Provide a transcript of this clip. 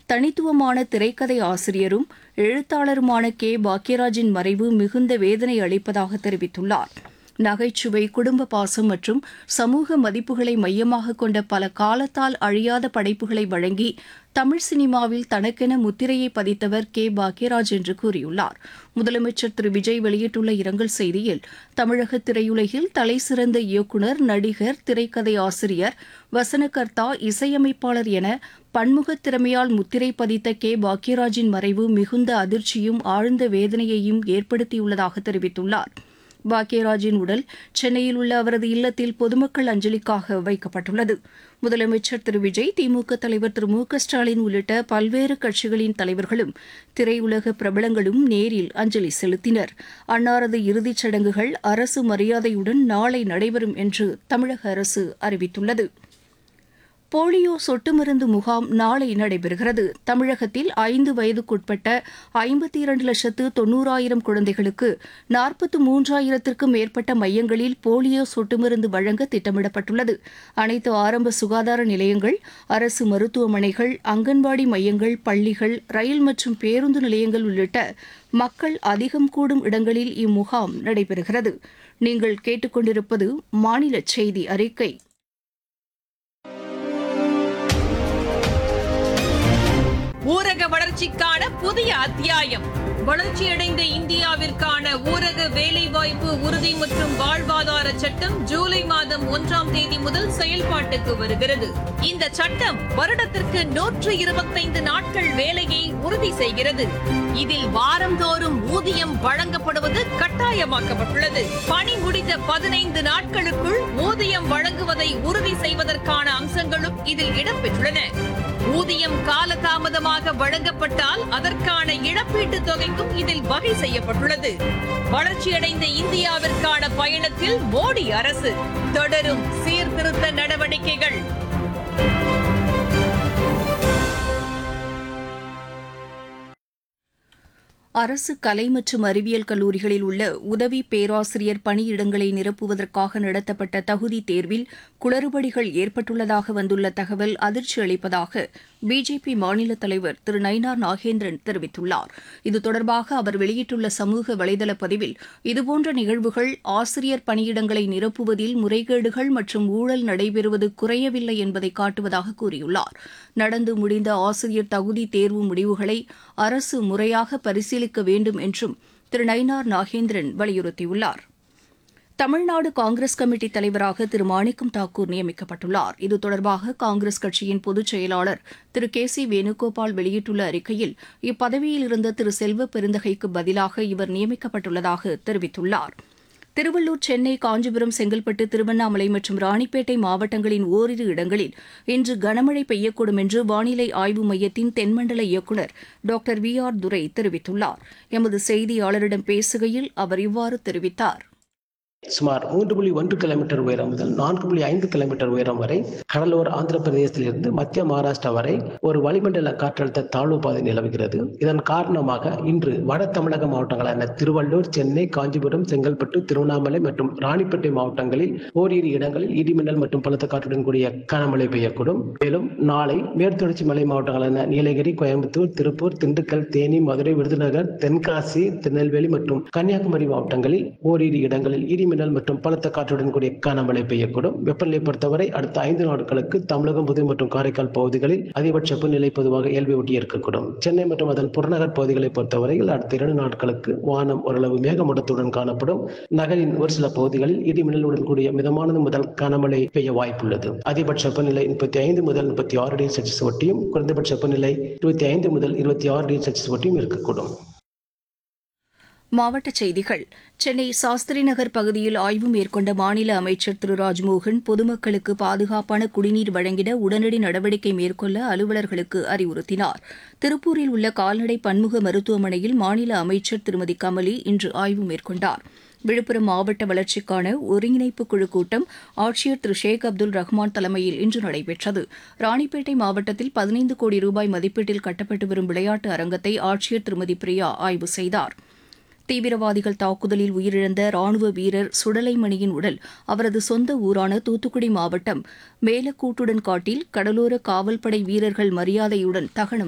தனித்துவமான திரைக்கதை ஆசிரியரும் எழுத்தாளருமான கே பாக்யராஜின் மறைவு மிகுந்த வேதனை அளிப்பதாக தெரிவித்துள்ளார். நகைச்சுவை, குடும்ப பாசம் மற்றும் சமூக மதிப்புகளை மையமாக கொண்ட பல காலத்தால் அழியாத படைப்புகளை வழங்கி தமிழ் சினிமாவில் தனக்கென முத்திரையை பதித்தவர் கே பாக்யராஜ் என்று கூறியுள்ளார். முதலமைச்சர் திரு விஜய் வெளியிட்டுள்ள இரங்கல் செய்தியில், தமிழக திரையுலகில் தலைசிறந்த இயக்குநர், நடிகர், திரைக்கதை ஆசிரியர், வசனகர்த்தா, இசையமைப்பாளர் என பன்முகத் திறமையால் முத்திரை பதித்த கே பாக்யராஜின் மறைவு மிகுந்த அதிர்ச்சியும் ஆழ்ந்த வேதனையையும் ஏற்படுத்தியுள்ளதாக தெரிவித்துள்ளார். பாக்யராஜின் உடல் சென்னையில் உள்ள அவரது இல்லத்தில் பொதுமக்கள் அஞ்சலிக்காக வைக்கப்பட்டுள்ளது. முதலமைச்சர் திரு விஜய், திமுக தலைவர் திரு மு.க.ஸ்டாலின் உள்ளிட்ட பல்வேறு கட்சிகளின் தலைவர்களும் திரையுலக பிரபலங்களும் நேரில் அஞ்சலி செலுத்தினர். அன்னாரது இறுதிச் சடங்குகள் அரசு மரியாதையுடன் நாளை நடைபெறும் என்று தமிழக அரசு அறிவித்துள்ளது. போலியோ சொட்டு மருந்து முகாம் நாளை நடைபெறுகிறது. தமிழகத்தில் 5 வயதுக்குட்பட்ட 52,90,000 குழந்தைகளுக்கு 43,000க்கும் மேற்பட்ட மையங்களில் போலியோ சொட்டு மருந்து வழங்க திட்டமிடப்பட்டுள்ளது. அனைத்து ஆரம்ப சுகாதார நிலையங்கள், அரசு மருத்துவமனைகள், அங்கன்வாடி மையங்கள், பள்ளிகள், ரயில் மற்றும் பேருந்து நிலையங்கள் உள்ளிட்ட மக்கள் அதிகம் கூடும் இடங்களில் இம்முகாம் நடைபெறுகிறது. நீங்கள் கேட்டுக்கொண்டிருப்பது மாநில செய்தி அறிக்கை. ஊரக வளர்ச்சிக்கான புதிய அத்தியாயம். வளர்ச்சியடைந்த இந்தியாவிற்கான ஊரக வேலைவாய்ப்பு உறுதி மற்றும் வாழ்வாதார சட்டம் ஜூலை மாதம் 1ஆம் தேதி முதல் செயல்பாட்டுக்கு வருகிறது. இந்த சட்டம் வருடத்திற்கு 125 நாட்கள் வேலையை உறுதி செய்கிறது. இதில் வாரந்தோறும் ஊதியம் வழங்கப்படுவது கட்டாயமாக்கப்பட்டுள்ளது. பணி முடிந்த 15 நாட்களுக்குள் ஊதியம் வழங்குவதை உறுதி செய்வதற்கான அம்சங்களும் இதில் இடம்பெற்றுள்ளன. ஊதியம் காலதாமதமாக வழங்கப்பட்டால் அதற்கான இழப்பீட்டுத் தொகைக்கும் இதில் வகை செய்யப்பட்டுள்ளது. வளர்ச்சியடைந்த இந்தியாவிற்கான பயணத்தில் மோடி அரசு தொடரும் சீர்திருத்த நடவடிக்கைகள். அரசு கலை மற்றும் அறிவியல் கல்லூரிகளில் உள்ள உதவி பேராசிரியர் பணியிடங்களை நிரப்புவதற்காக நடத்தப்பட்ட தகுதி தேர்வில் குளறுபடிகள் ஏற்பட்டுள்ளதாக வந்துள்ள தகவல் அதிர்ச்சி அளிப்பதாக பிஜேபி மாநில தலைவர் திரு நயினார் நாகேந்திரன் தெரிவித்துள்ளார். இது தொடர்பாக அவர் வெளியிட்டுள்ள சமூக வலைதள பதிவில், இதுபோன்ற நிகழ்வுகள் ஆசிரியர் பணியிடங்களை நிரப்புவதில் முறைகேடுகள் மற்றும் ஊழல் நடைபெறுவது குறையவில்லை என்பதை காட்டுவதாக கூறியுள்ளார். நடந்து முடிந்த ஆசிரியர் தகுதி தேர்வு முடிவுகளை அரசு முறையாக பரிசீலிக்க வேண்டும் என்றும் திரு நயினார் நாகேந்திரன் வலியுறுத்தியுள்ளார். தமிழ்நாடு காங்கிரஸ் கமிட்டி தலைவராக திரு மாணிக்கம் தாக்கூர் நியமிக்கப்பட்டுள்ளார். இது தொடர்பாக காங்கிரஸ் கட்சியின் பொதுச் செயலாளர் திரு கே.சி. வேணுகோபால் வெளியிட்டுள்ள அறிக்கையில், இப்பதவியில் இருந்த திரு செல்வ பெருந்தகைக்கு பதிலாக இவர் நியமிக்கப்பட்டுள்ளதாக தெரிவித்துள்ளார். திருவள்ளூர், சென்னை, காஞ்சிபுரம், செங்கல்பட்டு, திருவண்ணாமலை மற்றும் ராணிப்பேட்டை மாவட்டங்களின் ஓரிரு இடங்களில் இன்று கனமழை பெய்யக்கூடும் என்று வானிலை ஆய்வு மையத்தின் தென்மண்டல இயக்குநர் டாக்டர் வி.ஆர். துரை தெரிவித்துள்ளார். எமது செய்தியாளரிடம் பேசுகையில் அவர் இவ்வாறு தெரிவித்தார். சுமார் 3.1 கிலோமீட்டர் உயரம் முதல் 4.5 கிலோமீட்டர் உயரம் வரை கடலோர ஆந்திர பிரதேசத்திலிருந்து மத்திய மகாராஷ்டிரா வரை ஒரு வளிமண்டல காற்றழுத்த தாழ்வு பாதை நிலவுகிறது. இதன் காரணமாக இன்று வட தமிழக மாவட்டங்களான திருவள்ளூர், சென்னை, காஞ்சிபுரம், செங்கல்பட்டு, திருவண்ணாமலை மற்றும் ராணிப்பேட்டை மாவட்டங்களில் ஓரிரு இடங்களில் இடிமின்னல் மற்றும் பலத்த காற்றுடன் கூடிய கனமழை பெய்யக்கூடும். மேலும் நாளை மேற்குத்தொடர்ச்சி மலை மாவட்டங்களான நீலகிரி, கோயம்புத்தூர், திருப்பூர், திண்டுக்கல், தேனி, மதுரை, விருதுநகர், தென்காசி, திருநெல்வேலி மற்றும் கன்னியாகுமரி மாவட்டங்களில் ஓரிரு இடங்களில் மின்னல் மற்றும் பலத்த காற்றுடன் கூடிய கனமழை பெய்யக்கூடும். வெப்பநிலை பொறுத்தவரை அடுத்த 5 நாட்களுக்கு தமிழகம், புதுவை மற்றும் காரைக்கால் பகுதிகளில் அதிகபட்ச வெப்பநிலை பொதுவாக இயல்பை ஒட்டி இருக்கக்கூடும். சென்னை மற்றும் அதன் புறநகர் பகுதிகளை பொறுத்தவரையில் அடுத்த 2 நாட்களுக்கு வானம் ஓரளவு மேகமூட்டத்துடன் காணப்படும். நகரின் ஒரு சில பகுதிகளில் இடி மின்னலுடன் கூடிய மிதமானது முதல் கனமழை பெய்ய வாய்ப்புள்ளது. அதிகபட்ச வெப்பநிலை 35 முதல் 36 டிகிரி செல்சியஸ் ஒட்டியும், குறைந்தபட்ச வெப்பநிலை 25 முதல் 26 டிகிரி செல்சியஸ் ஒட்டியும் இருக்கக்கூடும். மாவட்டச் செய்திகள். சென்னை சாஸ்திரி நகர் பகுதியில் ஆய்வு மேற்கொண்ட மாநில அமைச்சர் திரு ராஜ்மோகன் பொதுமக்களுக்கு பாதுகாப்பான குடிநீர் வழங்கிட உடனடி நடவடிக்கை மேற்கொள்ள அலுவலர்களுக்கு அறிவுறுத்தினார். திருப்பூரில் உள்ள கால்நடை பன்முக மருத்துவமனையில் மாநில அமைச்சர் திருமதி கமலி இன்று ஆய்வு மேற்கொண்டார். விழுப்புரம் மாவட்ட வளர்ச்சிக்கான ஒருங்கிணைப்பு குழு கூட்டம் ஆட்சியர் திரு ஷேக் அப்துல் ரஹ்மான் தலைமையில் இன்று நடைபெற்றது. ராணிப்பேட்டை மாவட்டத்தில் 15 கோடி ரூபாய் மதிப்பீட்டில் கட்டப்பட்டு வரும் விளையாட்டு அரங்கத்தை ஆட்சியர் திருமதி பிரியா ஆய்வு செய்தார். தீவிரவாதிகள் தாக்குதலில் உயிரிழந்த ராணுவ வீரர் சுடலைமணியின் உடல் அவரது சொந்த ஊரான தூத்துக்குடி மாவட்டம் மேலக்கூட்டுடன் காட்டில் கடலோர காவல்படை வீரர்கள் மரியாதையுடன் தகனம்